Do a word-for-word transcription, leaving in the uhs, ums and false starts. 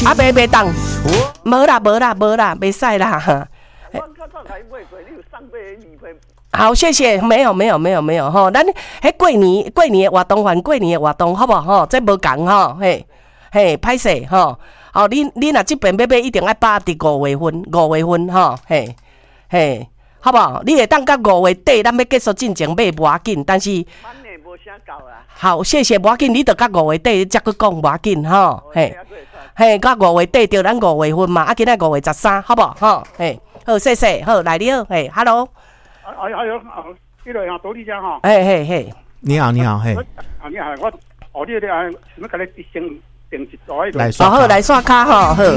啊，袂袂当，无啦无啦无啦，袂使啦。好，谢谢，没有没有没有没有吼，咱迄过年过年的活动还过年的活动，好不好？吼，这无共吼，嘿嘿，歹势吼。哦，你你若即边要买，一定爱摆伫五月份，五月份吼，嘿嘿，好不好？你会当到五月底，咱要结束进前买无要紧，但是好，谢谢，无要紧，你着到五月底才去讲无要紧吼，嘿嘿，到五月底着咱五月份嘛，啊，今仔五月十三，好不好？吼，嘿，好，谢谢，好，来你好，嘿 ，hello， 啊啊啊有啊，这个啊，多利家哈， 嘿嘿嘿， 你好，你好，嘿， 啊你好，我哦你咧啊，什么甲你先定一组迄个， 来刷卡，好，来刷卡吼，好。